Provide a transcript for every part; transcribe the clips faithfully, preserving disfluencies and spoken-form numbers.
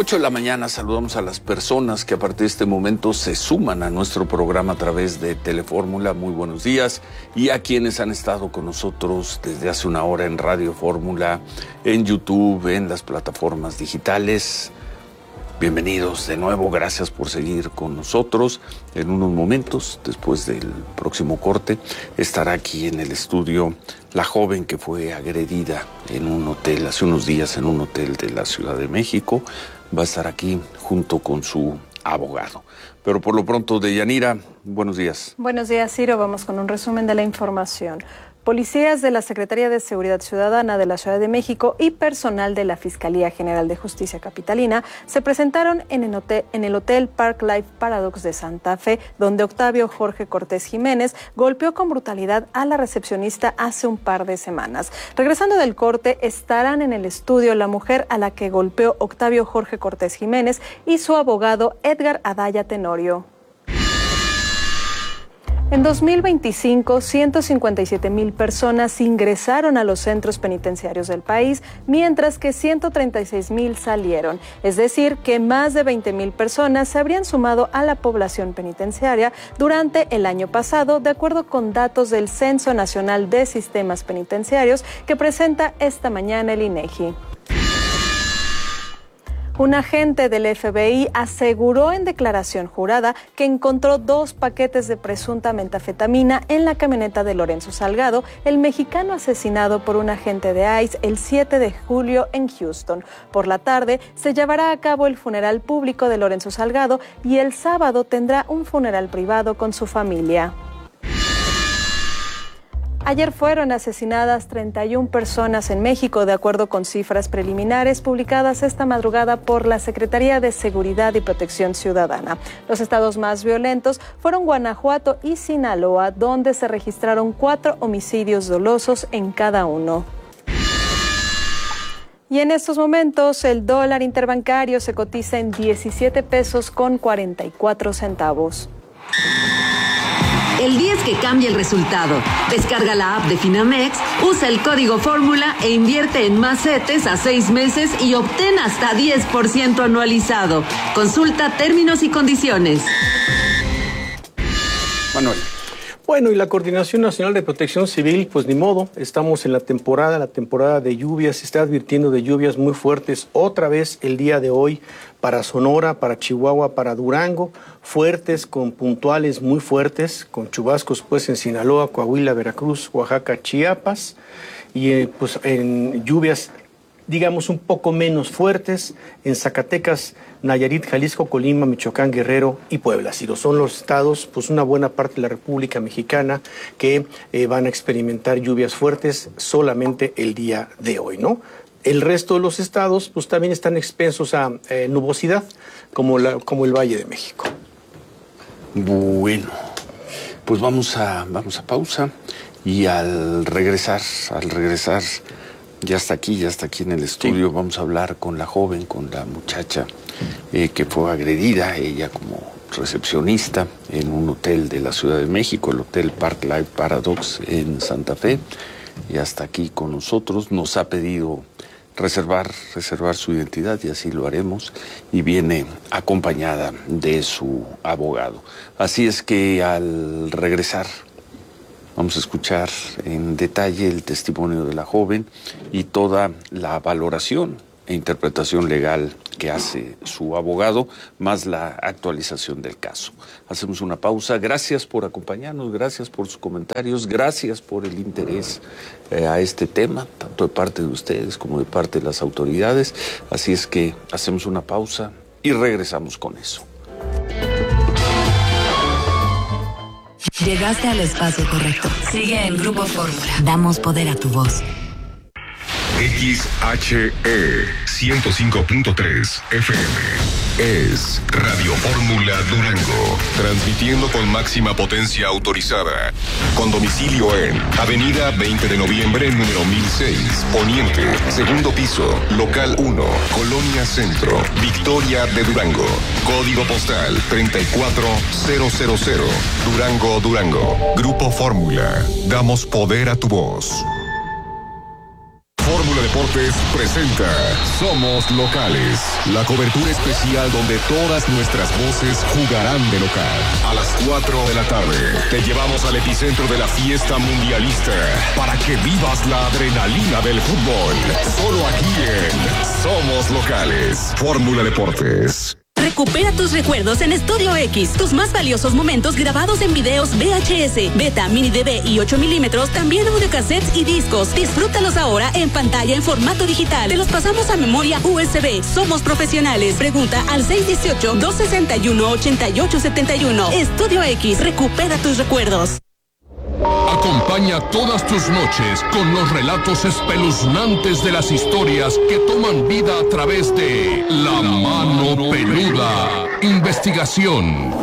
ocho de la mañana saludamos a las personas que a partir de este momento se suman a nuestro programa a través de Telefórmula. Muy buenos días. Y a quienes han estado con nosotros desde hace una hora en Radio Fórmula, en YouTube, en las plataformas digitales. Bienvenidos de nuevo, gracias por seguir con nosotros. En unos momentos, después del próximo corte, estará aquí en el estudio la joven que fue agredida en un hotel hace unos días, en un hotel de la Ciudad de México. Va a estar aquí junto con su abogado. Pero por lo pronto, Deyanira, buenos días. Buenos días, Ciro. Vamos con un resumen de la información. Policías de la Secretaría de Seguridad Ciudadana de la Ciudad de México y personal de la Fiscalía General de Justicia Capitalina se presentaron en el hotel, en el hotel Park Life Paradox de Santa Fe, donde Octavio Jorge Cortés Jiménez golpeó con brutalidad a la recepcionista hace un par de semanas. Regresando del corte, estarán en el estudio la mujer a la que golpeó Octavio Jorge Cortés Jiménez y su abogado Edgar Adaya Tenorio. En dos mil veinticinco, ciento cincuenta y siete mil personas ingresaron a los centros penitenciarios del país, mientras que ciento treinta y seis mil salieron. Es decir, que más de veinte mil personas se habrían sumado a la población penitenciaria durante el año pasado, de acuerdo con datos del Censo Nacional de Sistemas Penitenciarios que presenta esta mañana el INEGI. Un agente del F B I aseguró en declaración jurada que encontró dos paquetes de presunta metanfetamina en la camioneta de Lorenzo Salgado, el mexicano asesinado por un agente de ICE el siete de julio en Houston. Por la tarde se llevará a cabo el funeral público de Lorenzo Salgado y el sábado tendrá un funeral privado con su familia. Ayer fueron asesinadas treinta y una personas en México, de acuerdo con cifras preliminares publicadas esta madrugada por la Secretaría de Seguridad y Protección Ciudadana. Los estados más violentos fueron Guanajuato y Sinaloa, donde se registraron cuatro homicidios dolosos en cada uno. Y en estos momentos el dólar interbancario se cotiza en diecisiete pesos con cuarenta y cuatro centavos. El día es que cambia el resultado. Descarga la app de Finamex, usa el código Fórmula e invierte en más CETES a seis meses y obtén hasta diez por ciento anualizado. Consulta términos y condiciones. Manuel. Bueno, y la Coordinación Nacional de Protección Civil, pues ni modo, estamos en la temporada, la temporada de lluvias, se está advirtiendo de lluvias muy fuertes otra vez el día de hoy para Sonora, para Chihuahua, para Durango, fuertes con puntuales muy fuertes, con chubascos pues en Sinaloa, Coahuila, Veracruz, Oaxaca, Chiapas, y eh, pues en lluvias digamos un poco menos fuertes en Zacatecas, Nayarit, Jalisco, Colima, Michoacán, Guerrero y Puebla. Si lo son los estados, pues una buena parte de la República Mexicana que eh, van a experimentar lluvias fuertes solamente el día de hoy, ¿no? El resto de los estados, pues también están expensos a eh, nubosidad, como, la, como el Valle de México. Bueno, pues vamos a, vamos a pausa y al regresar, al regresar... Ya está aquí, ya está aquí en el estudio. Sí. Vamos a hablar con la joven, con la muchacha eh, que fue agredida, ella como recepcionista en un hotel de la Ciudad de México, el Hotel Park Life Paradox en Santa Fe. Ya está aquí con nosotros, nos ha pedido reservar, reservar su identidad y así lo haremos. Y viene acompañada de su abogado. Así es que al regresar vamos a escuchar en detalle el testimonio de la joven y toda la valoración e interpretación legal que hace su abogado, más la actualización del caso. Hacemos una pausa. Gracias por acompañarnos, gracias por sus comentarios, gracias por el interés eh, a este tema, tanto de parte de ustedes como de parte de las autoridades. Así es que hacemos una pausa y regresamos con eso. Llegaste al espacio correcto. Sigue en Grupo Fórmula. Damos poder a tu voz. X H E ciento cinco punto tres F M es Radio Fórmula Durango, transmitiendo con máxima potencia autorizada, con domicilio en Avenida veinte de noviembre, número mil seis, Poniente, segundo piso, local uno, Colonia Centro, Victoria de Durango, código postal treinta y cuatro mil, Durango, Durango. Grupo Fórmula, damos poder a tu voz. Fórmula de Deportes presenta Somos Locales, la cobertura especial donde todas nuestras voces jugarán de local. A las cuatro de la tarde te llevamos al epicentro de la fiesta mundialista para que vivas la adrenalina del fútbol. Solo aquí en Somos Locales. Fórmula Deportes. Recupera tus recuerdos en Estudio X. Tus más valiosos momentos grabados en videos V H S, Beta, Mini D V y ocho milímetros, también audiocassettes y discos. Disfrútalos ahora en pantalla en formato digital. Te los pasamos a memoria U S B. Somos profesionales. Pregunta al seis uno ocho, dos seis uno, ocho ocho siete uno. Estudio X. Recupera tus recuerdos. Acompaña todas tus noches con los relatos espeluznantes de las historias que toman vida a través de La Mano Peluda. Investigación.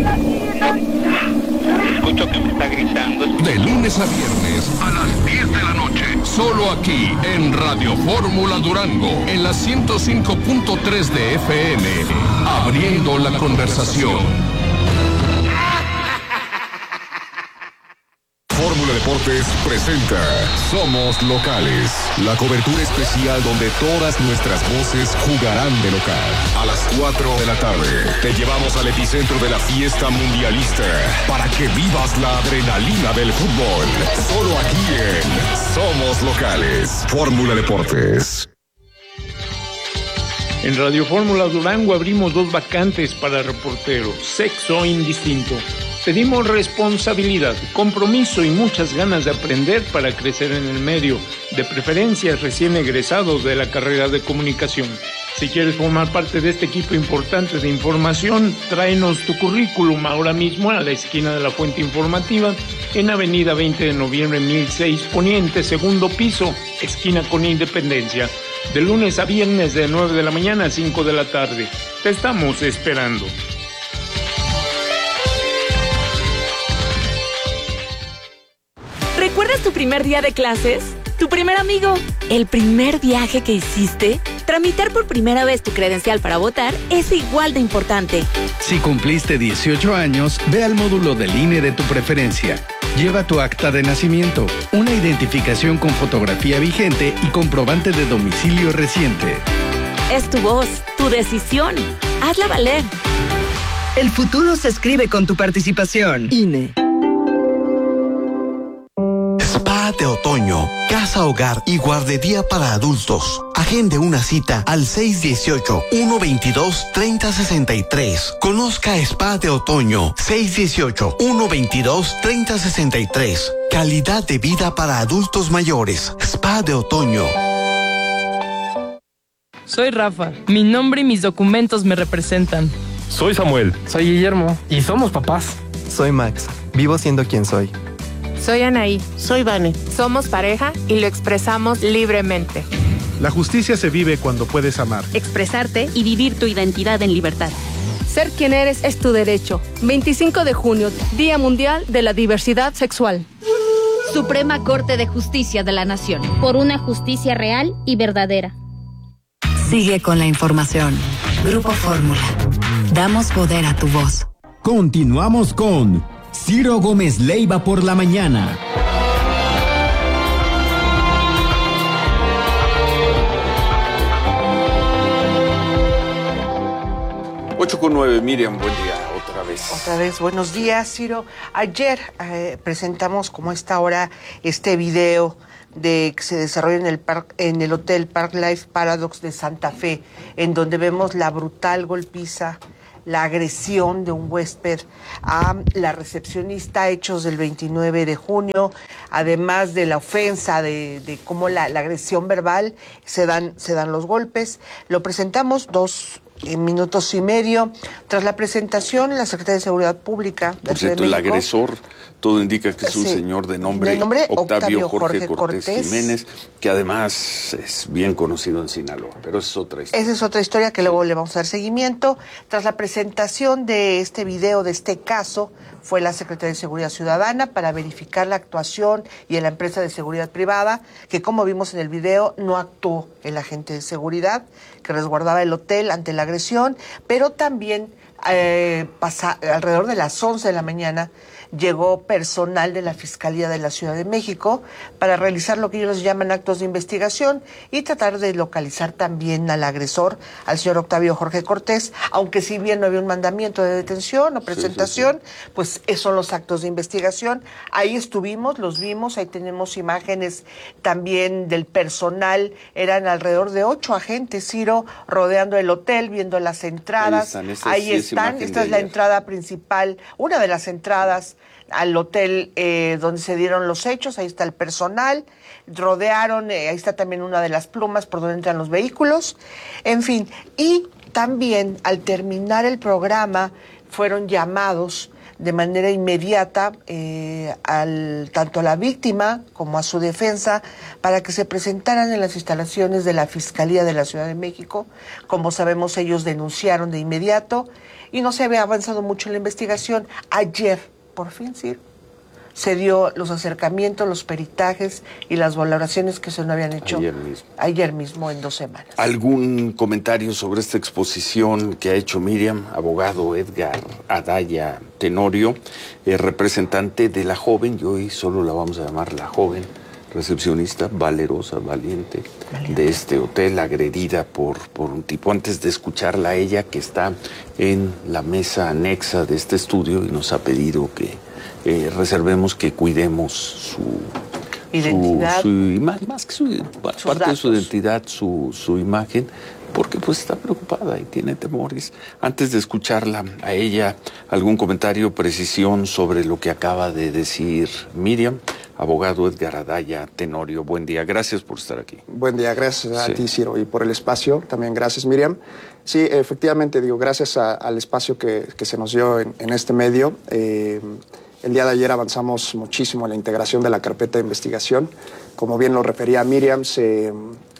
Escucho que me está gritando. De lunes a viernes a las diez de la noche. Solo aquí en Radio Fórmula Durango, en la ciento cinco punto tres de F M. Abriendo la conversación. Fórmula Deportes presenta Somos Locales, la cobertura especial donde todas nuestras voces jugarán de local. A las cuatro de la tarde te llevamos al epicentro de la fiesta mundialista para que vivas la adrenalina del fútbol. Solo aquí en Somos Locales. Fórmula Deportes. En Radio Fórmula Durango abrimos dos vacantes para reportero, sexo indistinto. Pedimos responsabilidad, compromiso y muchas ganas de aprender para crecer en el medio, de preferencia recién egresados de la carrera de comunicación. Si quieres formar parte de este equipo importante de información, tráenos tu currículum ahora mismo a la esquina de la Fuente Informativa, en Avenida veinte de noviembre mil seis Poniente, segundo piso, esquina con Independencia, de lunes a viernes de nueve de la mañana a cinco de la tarde. Te estamos esperando. ¿Recuerdas tu primer día de clases? ¿Tu primer amigo? ¿El primer viaje que hiciste? Tramitar por primera vez tu credencial para votar es igual de importante. Si cumpliste dieciocho años, ve al módulo del I N E de tu preferencia. Lleva tu acta de nacimiento, una identificación con fotografía vigente y comprobante de domicilio reciente. Es tu voz, tu decisión. Hazla valer. El futuro se escribe con tu participación. I N E. Spa de otoño, casa hogar y guardería para adultos. Agende una cita al seis uno ocho, uno veintidós, treinta sesenta y tres. Conozca Spa de otoño, seis uno ocho, uno veintidós, treinta sesenta y tres. Calidad de vida para adultos mayores. Spa de otoño. Soy Rafa. Mi nombre y mis documentos me representan. Soy Samuel. Soy Guillermo. Y somos papás. Soy Max. Vivo siendo quien soy. Soy Anaí. Soy Vane. Somos pareja y lo expresamos libremente. La justicia se vive cuando puedes amar, expresarte y vivir tu identidad en libertad. Ser quien eres es tu derecho. veinticinco de junio, Día Mundial de la Diversidad Sexual. Suprema Corte de Justicia de la Nación. Por una justicia real y verdadera. Sigue con la información. Grupo Fórmula. Damos poder a tu voz. Continuamos con Ciro Gómez Leiva por la mañana. ocho con nueve, Miriam, buen día, otra vez. Otra vez, buenos días, Ciro. Ayer eh, presentamos como esta hora este video de que se desarrolla en el park, en el Hotel Park Life Paradox de Santa Fe, en donde vemos la brutal golpiza, la agresión de un huésped a la recepcionista, hechos del veintinueve de junio, además de la ofensa, de, de cómo la, la agresión verbal, se dan, se dan los golpes. Lo presentamos dos en minutos y medio. Tras la presentación, la Secretaría de Seguridad Pública de Por cierto, el agresor, todo indica que es un sí, señor de nombre, de nombre Octavio, Octavio Jorge, Jorge Cortés, Cortés Jiménez, que además es bien conocido en Sinaloa, pero esa es otra historia. Esa es otra historia que luego le vamos a dar seguimiento. Tras la presentación de este video, de este caso, fue la Secretaría de Seguridad Ciudadana para verificar la actuación y en la empresa de seguridad privada, que como vimos en el video, no actuó el agente de seguridad que resguardaba el hotel ante la agresión, pero también eh, pasa, alrededor de las once de la mañana llegó personal de la Fiscalía de la Ciudad de México para realizar lo que ellos llaman actos de investigación y tratar de localizar también al agresor, al señor Octavio Jorge Cortés, aunque si bien no había un mandamiento de detención o presentación, sí, sí, sí. pues esos son los actos de investigación. Ahí estuvimos, los vimos, ahí tenemos imágenes también del personal, eran alrededor de ocho agentes, Ciro, rodeando el hotel, viendo las entradas. Ahí están, ahí sí están. Es esta es la entrada principal, una de las entradas al hotel eh, donde se dieron los hechos. Ahí está el personal, rodearon, eh, ahí está también una de las plumas por donde entran los vehículos, en fin. Y también al terminar el programa fueron llamados de manera inmediata eh, al, tanto a la víctima como a su defensa para que se presentaran en las instalaciones de la Fiscalía de la Ciudad de México. Como sabemos, ellos denunciaron de inmediato y no se había avanzado mucho en la investigación. Ayer, por fin, sí, se dio los acercamientos, los peritajes y las valoraciones que se no habían hecho ayer mismo, ayer mismo en dos semanas. ¿Algún comentario sobre esta exposición que ha hecho Miriam, abogado Edgar Adaya Tenorio, eh, representante de la joven, y hoy solo la vamos a llamar la joven, recepcionista, valerosa, valiente, valiente. de este hotel, agredida por, por un tipo? Antes de escucharla a ella, que está en la mesa anexa de este estudio y nos ha pedido que Eh, reservemos, que cuidemos su identidad, su, su imagen, más que su, parte datos. de su identidad, su, su imagen, porque pues está preocupada y tiene temores. Antes de escucharla a ella, algún comentario, precisión sobre lo que acaba de decir Miriam. Abogado Edgar Adaya Tenorio, buen día, gracias por estar aquí. Buen día, gracias a sí. ti, Ciro, y por el espacio, también gracias, Miriam. Sí, efectivamente, digo, gracias a, al espacio que, que se nos dio en, en este medio. Eh, El día de ayer avanzamos muchísimo en la integración de la carpeta de investigación. Como bien lo refería Miriam, se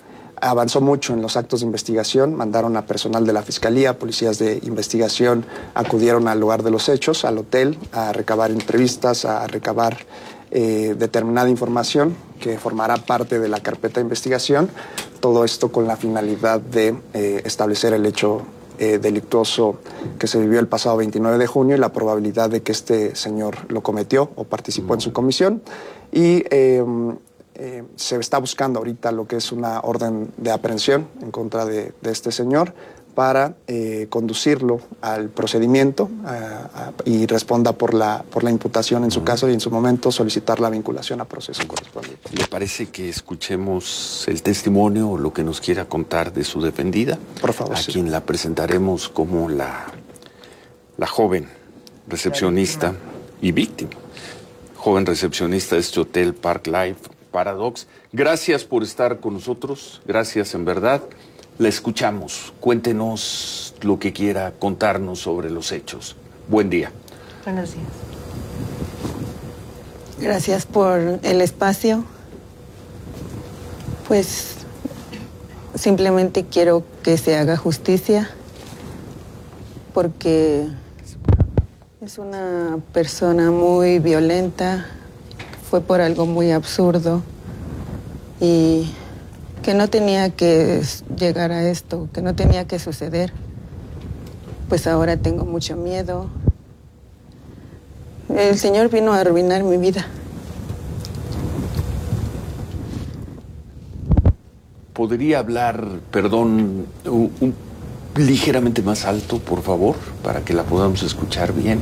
avanzó mucho en los actos de investigación. Mandaron a personal de la Fiscalía, policías de investigación acudieron al lugar de los hechos, al hotel, a recabar entrevistas, a recabar eh, determinada información que formará parte de la carpeta de investigación. Todo esto con la finalidad de eh, establecer el hecho Eh, delictuoso que se vivió el pasado veintinueve de junio y la probabilidad de que este señor lo cometió o participó en su comisión. Y eh, eh, se está buscando ahorita lo que es una orden de aprehensión en contra de, de este señor para eh, conducirlo al procedimiento a, a, y responda por la, por la imputación en su caso y en su momento solicitar la vinculación a proceso correspondiente. ¿Le parece que escuchemos el testimonio o lo que nos quiera contar de su defendida? Por favor, a sí. quien la presentaremos como la, la joven recepcionista y víctima. Joven recepcionista de este hotel Park Life Paradox. Gracias por estar con nosotros, gracias en verdad. La escuchamos. Cuéntenos lo que quiera contarnos sobre los hechos. Buen día. Buenos días. Gracias por el espacio. Pues simplemente quiero que se haga justicia porque es una persona muy violenta, fue por algo muy absurdo y que no tenía que llegar a esto, que no tenía que suceder. Pues ahora tengo mucho miedo. El Señor vino a arruinar mi vida. ¿Podría hablar, perdón, un, un, ligeramente más alto, por favor, para que la podamos escuchar bien?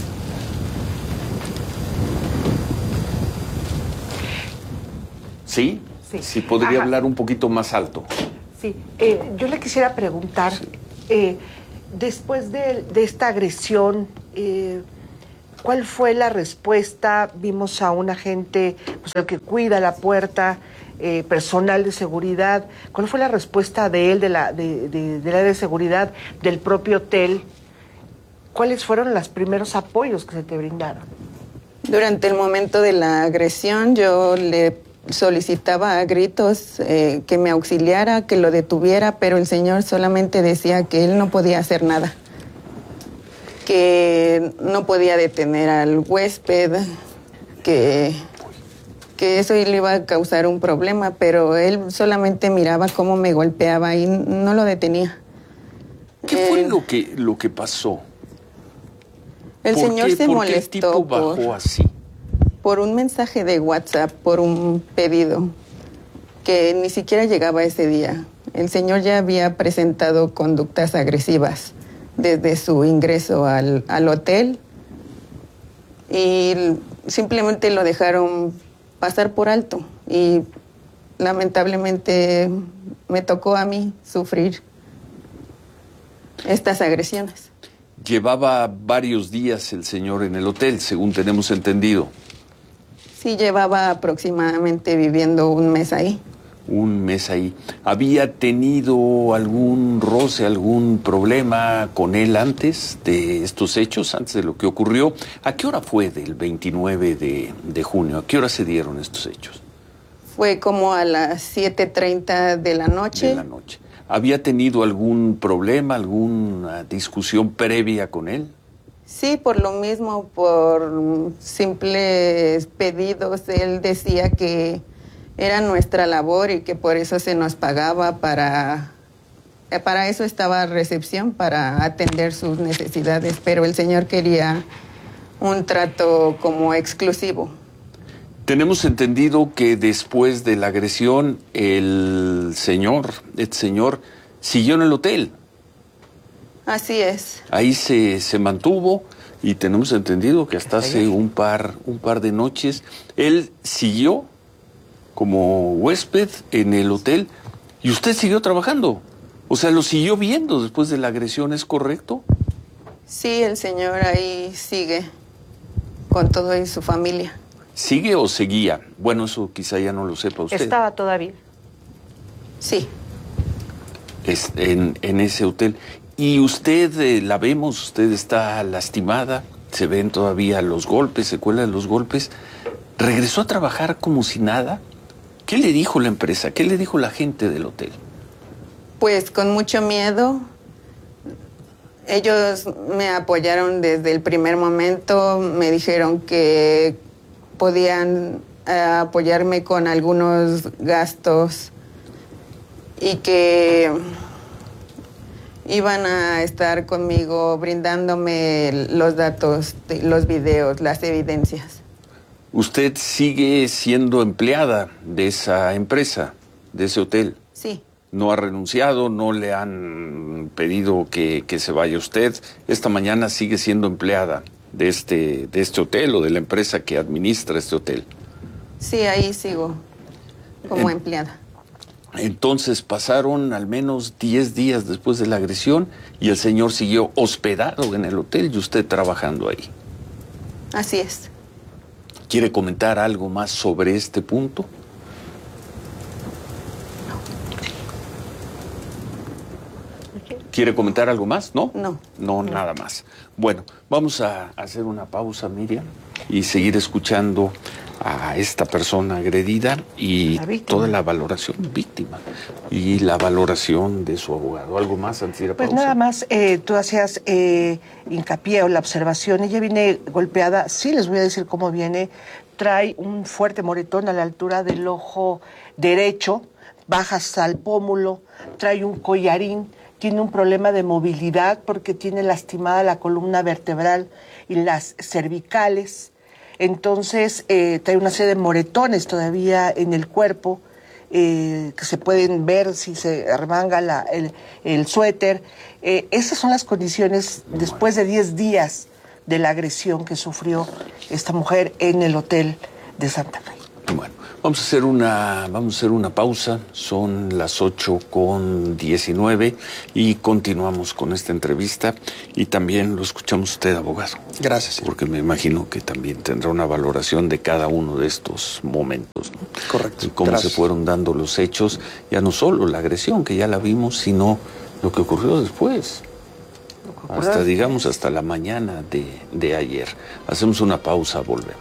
¿Sí? Sí, sí podría Ajá. hablar un poquito más alto. Sí, eh, yo le quisiera preguntar, sí. eh, después de, de esta agresión, eh, ¿cuál fue la respuesta? Vimos a un agente, pues, el que cuida la puerta, eh, personal de seguridad. ¿Cuál fue la respuesta de él, de la, de, de, del área de seguridad, del propio hotel? ¿Cuáles fueron los primeros apoyos que se te brindaron? Durante el momento de la agresión, yo le solicitaba a gritos eh, que me auxiliara, que lo detuviera, pero el señor solamente decía que él no podía hacer nada, que no podía detener al huésped, que, que eso le iba a causar un problema, pero él solamente miraba cómo me golpeaba y no lo detenía. ¿Qué eh, fue lo que, lo que pasó? El señor qué, se ¿por molestó. qué el tipo bajó por... así? por un mensaje de WhatsApp, por un pedido que ni siquiera llegaba ese día. El señor ya había presentado conductas agresivas desde su ingreso al, al hotel y simplemente lo dejaron pasar por alto y lamentablemente me tocó a mí sufrir estas agresiones. Llevaba varios días el señor en el hotel, según tenemos entendido. Sí, llevaba aproximadamente viviendo un mes ahí. Un mes ahí. ¿Había tenido algún roce, algún problema con él antes de estos hechos, antes de lo que ocurrió? ¿A qué hora fue del veintinueve de junio? ¿A qué hora se dieron estos hechos? Fue como a las siete treinta de la noche. De la noche. ¿Había tenido algún problema, alguna discusión previa con él? Sí, por lo mismo, por simples pedidos. Él decía que era nuestra labor y que por eso se nos pagaba para... Para eso estaba recepción, para atender sus necesidades, pero el señor quería un trato como exclusivo. Tenemos entendido que después de la agresión, el señor, el señor siguió en el hotel. Así es. Ahí se, se mantuvo y tenemos entendido que hasta hace un par, un par de noches él siguió como huésped en el hotel y usted siguió trabajando. O sea, lo siguió viendo después de la agresión, ¿es correcto? Sí, el señor ahí sigue con todo y su familia. ¿Sigue o seguía? Bueno, eso quizá ya no lo sepa usted. ¿Estaba todavía? Sí. Es en, en ese hotel. Y usted, eh, la vemos, usted está lastimada, se ven todavía los golpes, secuelas de los golpes. ¿Regresó a trabajar como si nada? ¿Qué le dijo la empresa? ¿Qué le dijo la gente del hotel? Pues con mucho miedo. Ellos me apoyaron desde el primer momento, me dijeron que podían eh, apoyarme con algunos gastos y que iban a estar conmigo brindándome los datos, los videos, las evidencias. ¿Usted sigue siendo empleada de esa empresa, de ese hotel? Sí. ¿No ha renunciado? ¿No le han pedido que, que se vaya usted? Esta mañana sigue siendo empleada de este, de este hotel o de la empresa que administra este hotel. Sí, ahí sigo como en, empleada. Entonces pasaron al menos diez días después de la agresión y el señor siguió hospedado en el hotel y usted trabajando ahí. Así es. ¿Quiere comentar algo más sobre este punto? ¿Quiere comentar algo más? ¿No? No. No, nada más. Bueno, vamos a hacer una pausa, Miriam, y seguir escuchando a esta persona agredida y toda la valoración víctima y la valoración de su abogado. ¿Algo más antes de ir a pausa? Pues nada más, eh, tú hacías eh, hincapié o la observación. Ella viene golpeada, sí les voy a decir cómo viene. Trae un fuerte moretón a la altura del ojo derecho, baja hasta el pómulo, trae un collarín. Tiene un problema de movilidad porque tiene lastimada la columna vertebral y las cervicales. Entonces, eh, trae una serie de moretones todavía en el cuerpo eh, que se pueden ver si se arremanga la, el, el suéter. Eh, esas son las condiciones después de diez días de la agresión que sufrió esta mujer en el hotel de Santa Fe. Bueno, vamos a hacer una, vamos a hacer una pausa. Son las ocho con diecinueve y continuamos con esta entrevista y también lo escuchamos usted, abogado. Gracias. Sí. Porque me imagino que también tendrá una valoración de cada uno de estos momentos, ¿no? Correcto. Y cómo Gracias. se fueron dando los hechos, ya no solo la agresión, que ya la vimos, sino lo que ocurrió después. Hasta, digamos, hasta la mañana de, de ayer. Hacemos una pausa, volvemos.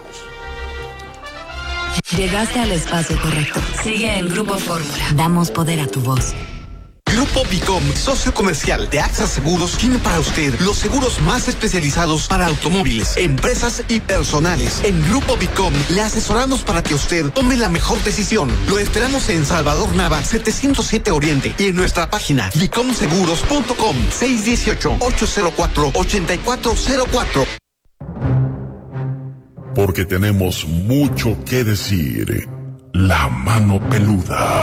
Llegaste al espacio correcto. Sigue en Grupo Fórmula. Damos poder a tu voz. Grupo Bicom, socio comercial de AXA Seguros, tiene para usted los seguros más especializados para automóviles, empresas y personales. En Grupo Bicom le asesoramos para que usted tome la mejor decisión. Lo esperamos en Salvador Nava, setecientos siete Oriente y en nuestra página bicom seguros punto com, seis uno ocho, ocho cero cuatro, ocho cuatro cero cuatro. porque tenemos mucho que decir. La mano peluda.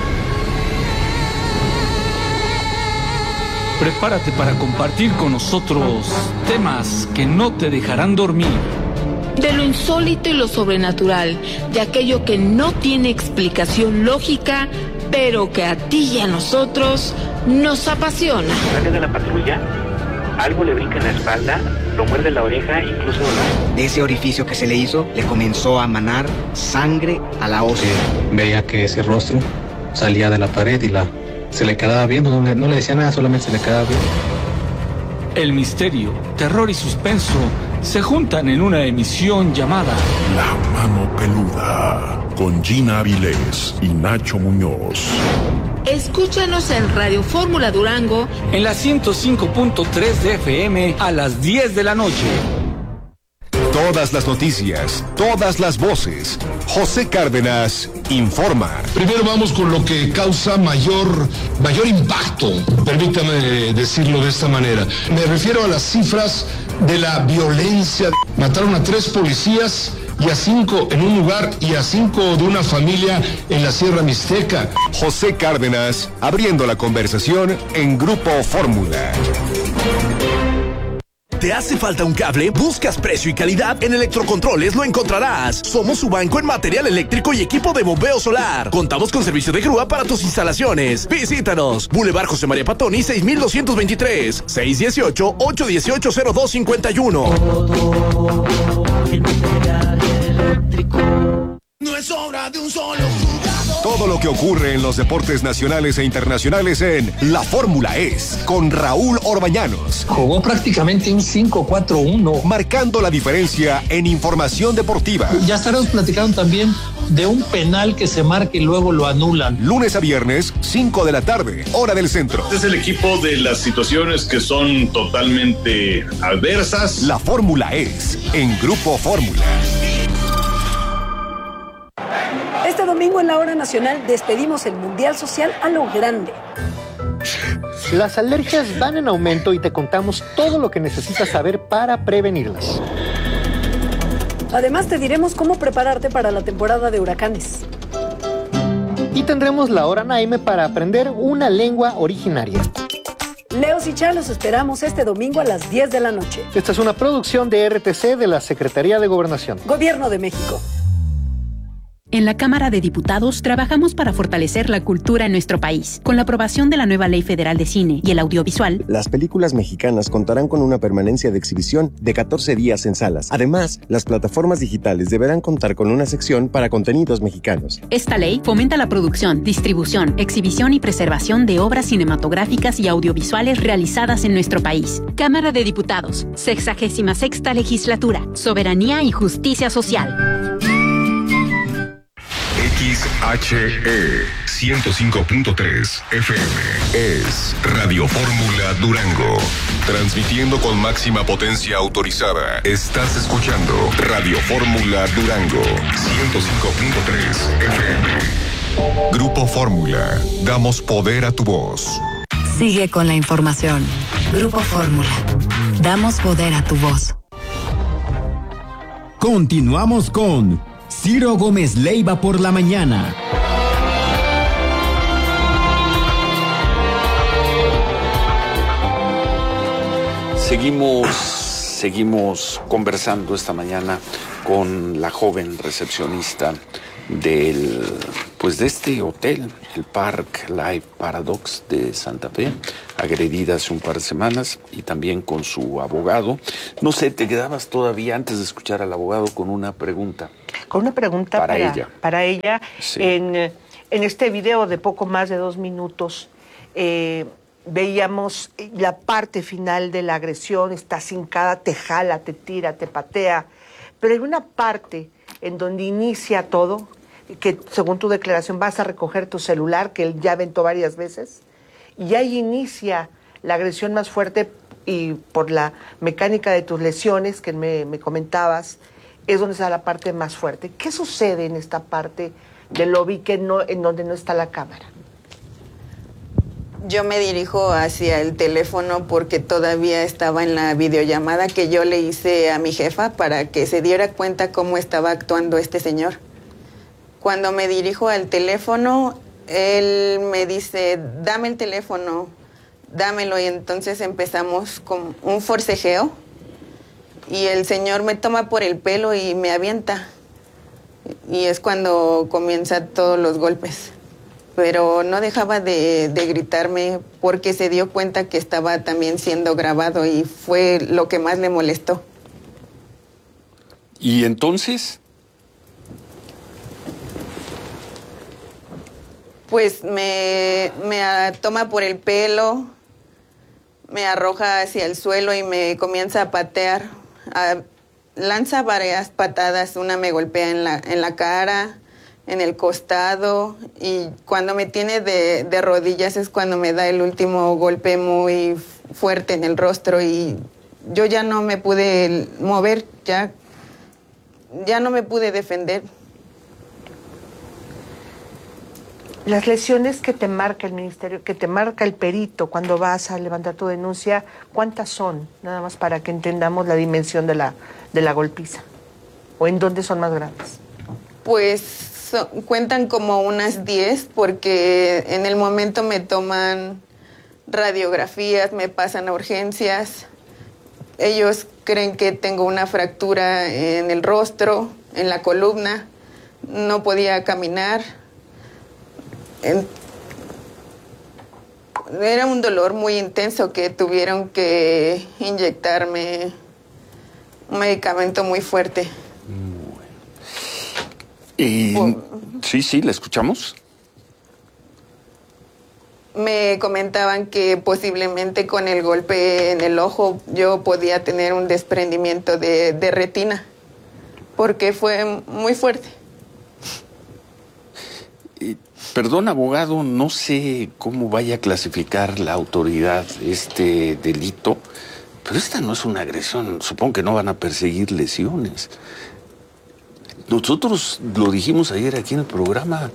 Prepárate para compartir con nosotros temas que no te dejarán dormir. De lo insólito y lo sobrenatural, de aquello que no tiene explicación lógica, pero que a ti y a nosotros nos apasiona. Sale de la patrulla, algo le brinca en la espalda, lo muerde la oreja, incluso... De ese orificio que se le hizo, le comenzó a manar sangre a la ósea. Veía que ese rostro salía de la pared y la se le quedaba viendo, no le, no le decía nada, solamente se le quedaba viendo. El misterio, terror y suspenso se juntan en una emisión llamada La Mano Peluda, con Gina Avilés y Nacho Muñoz. Escúchanos en Radio Fórmula Durango en la ciento cinco punto tres de F M a las diez de la noche. Todas las noticias, todas las voces. José Cárdenas informa. Primero vamos con lo que causa mayor, mayor impacto, permítame decirlo de esta manera. Me refiero a las cifras de la violencia. Mataron a tres policías y a cinco en un lugar y a cinco de una familia en la Sierra Mixteca. José Cárdenas abriendo la conversación en Grupo Fórmula. ¿Te hace falta un cable? ¿Buscas precio y calidad? En Electrocontroles lo encontrarás. Somos su banco en material eléctrico y equipo de bombeo solar. Contamos con servicio de grúa para tus instalaciones. Visítanos. Boulevard José María Patoni, seis mil doscientos veintitrés. seis uno ocho, ocho uno ocho, cero dos cinco uno. No es obra de un solo jugador. Todo lo que ocurre en los deportes nacionales e internacionales en La Fórmula Es, con Raúl Orbañanos. Jugó prácticamente un cinco cuatro uno. Marcando la diferencia en información deportiva. Ya estaremos platicando también de un penal que se marca y luego lo anulan. Lunes a viernes, cinco de la tarde, hora del centro. Este es el equipo de las situaciones que son totalmente adversas. La Fórmula Es, en Grupo Fórmula. Este domingo en la Hora Nacional despedimos el Mundial Social a lo grande. Las alergias van en aumento y te contamos todo lo que necesitas saber para prevenirlas. Además te diremos cómo prepararte para la temporada de huracanes. Y tendremos la Hora Naime para aprender una lengua originaria. Leos y Chá los esperamos este domingo a las diez de la noche. Esta es una producción de R T C de la Secretaría de Gobernación. Gobierno de México. En la Cámara de Diputados trabajamos para fortalecer la cultura en nuestro país. Con la aprobación de la nueva Ley Federal de Cine y el Audiovisual, las películas mexicanas contarán con una permanencia de exhibición de catorce días en salas. Además, las plataformas digitales deberán contar con una sección para contenidos mexicanos. Esta ley fomenta la producción, distribución, exhibición y preservación de obras cinematográficas y audiovisuales realizadas en nuestro país. Cámara de Diputados, sexagésima sexta legislatura, soberanía y justicia social. X H E ciento cinco punto tres F M es Radio Fórmula Durango. Transmitiendo con máxima potencia autorizada. Estás escuchando Radio Fórmula Durango ciento cinco punto tres F M. Grupo Fórmula. Damos poder a tu voz. Sigue con la información. Grupo Fórmula. Damos poder a tu voz. Continuamos con Ciro Gómez Leiva por la mañana. Seguimos, seguimos conversando esta mañana con la joven recepcionista del, pues de este hotel, el Park Life Paradox de Santa Fe, agredida hace un par de semanas, y también con su abogado. No sé, te quedabas todavía antes de escuchar al abogado con una pregunta. Con una pregunta para, para ella. Para ella, sí. en, en este video de poco más de dos minutos, eh, veíamos la parte final de la agresión, está hincada, te jala, te tira, te patea, pero hay una parte en donde inicia todo, que según tu declaración vas a recoger tu celular, que él ya aventó varias veces, y ahí inicia la agresión más fuerte, y por la mecánica de tus lesiones que me, me comentabas, es donde está la parte más fuerte. ¿Qué sucede en esta parte del lobby que no, en donde no está la cámara? Yo me dirijo hacia el teléfono porque todavía estaba en la videollamada que yo le hice a mi jefa para que se diera cuenta cómo estaba actuando este señor. Cuando me dirijo al teléfono, él me dice, dame el teléfono, dámelo, y entonces empezamos con un forcejeo y el señor me toma por el pelo y me avienta, y es cuando comienzan todos los golpes. Pero no dejaba de, de gritarme porque se dio cuenta que estaba también siendo grabado y fue lo que más le molestó. ¿Y entonces? Pues me, me a- toma por el pelo, me arroja hacia el suelo y me comienza a patear. A- lanza varias patadas, una me golpea en la, en la cara, en el costado, y cuando me tiene de, de rodillas es cuando me da el último golpe muy fuerte en el rostro y yo ya no me pude mover, ya, ya no me pude defender. Las lesiones que te marca el ministerio, que te marca el perito cuando vas a levantar tu denuncia, ¿cuántas son? Nada más para que entendamos la dimensión de la, de la golpiza. ¿O en dónde son más grandes? Pues so- cuentan como unas diez porque en el momento me toman radiografías, me pasan a urgencias. Ellos creen que tengo una fractura en el rostro, en la columna. No podía caminar. En- Era un dolor muy intenso que tuvieron que inyectarme un medicamento muy fuerte. Y, sí, sí, ¿la escuchamos? Me comentaban que posiblemente con el golpe en el ojo yo podía tener un desprendimiento de, de retina, porque fue muy fuerte. Perdón, abogado, no sé cómo vaya a clasificar la autoridad este delito, pero esta no es una agresión. Supongo que no van a perseguir lesiones. Nosotros lo dijimos ayer aquí en el programa.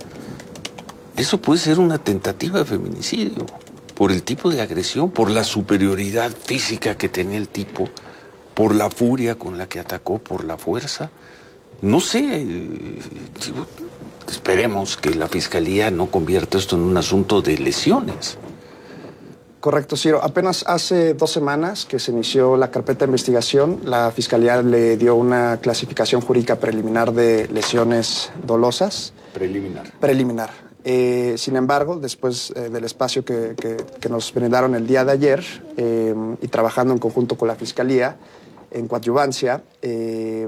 Eso puede ser una tentativa de feminicidio por el tipo de agresión, por la superioridad física que tenía el tipo, por la furia con la que atacó, por la fuerza. No sé, eh, digo, esperemos que la Fiscalía no convierta esto en un asunto de lesiones. Correcto, Ciro. Apenas hace dos semanas que se inició la carpeta de investigación, la Fiscalía le dio una clasificación jurídica preliminar de lesiones dolosas. Preliminar. Preliminar. Eh, sin embargo, después eh, del espacio que, que, que nos brindaron el día de ayer eh, y trabajando en conjunto con la Fiscalía en coadyuvancia, eh,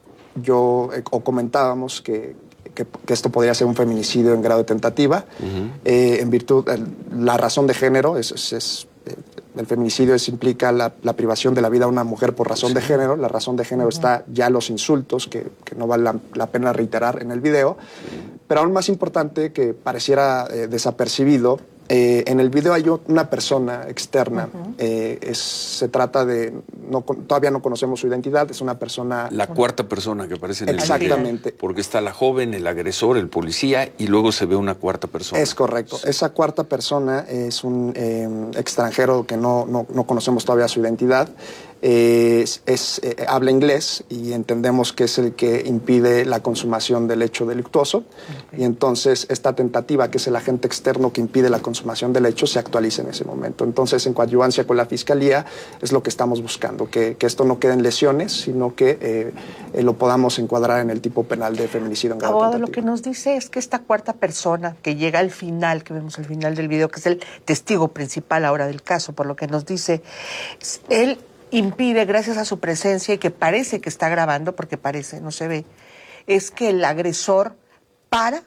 yo eh, o comentábamos que, que, que esto podría ser un feminicidio en grado de tentativa. Uh-huh. eh, en virtud, el, la razón de género, es, es, es, el feminicidio es, implica la, la privación de la vida a una mujer por razón sí. de género. La razón de género uh-huh. está ya los insultos, que, que no vale la, la pena reiterar en el video. Uh-huh. Pero aún más importante, que pareciera eh, desapercibido, eh, en el video hay una persona externa. Uh-huh. eh, es, se trata de, no, todavía no conocemos su identidad, es una persona... La cuarta persona que aparece en el video. Exactamente. Porque está la joven, el agresor, el policía, y luego se ve una cuarta persona. Es correcto. Esa cuarta persona es un eh, extranjero que no, no, no conocemos todavía su identidad. Eh, es, es, eh, habla inglés y entendemos que es el que impide la consumación del hecho delictuoso. Okay. Y entonces esta tentativa, que es el agente externo que impide la consumación del hecho, se actualiza en ese momento. Entonces, en coadyuvancia con la Fiscalía, es lo que estamos buscando, que, que esto no quede en lesiones, sino que eh, eh, lo podamos encuadrar en el tipo penal de feminicidio en grado Abogado, tentativo. Lo que nos dice es que esta cuarta persona que llega al final, que vemos al final del video, que es el testigo principal ahora del caso, por lo que nos dice, él impide, gracias a su presencia, y que parece que está grabando, porque parece, no se ve, es que el agresor para